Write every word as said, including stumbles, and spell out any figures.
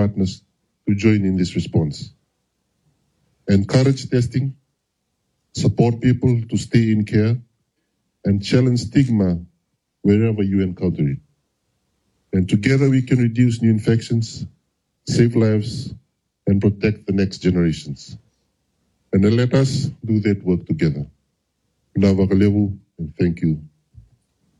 partners to join in this response. Encourage testing, support people to stay in care, and challenge stigma wherever you encounter it. And together we can reduce new infections, save lives, and protect the next generations. And then let us do that work together. And thank you.